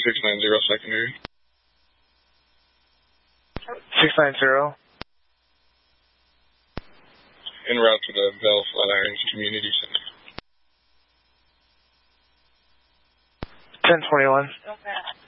690 secondary. 690. En route to the Bell Flatirons Community Center. 1021. Okay.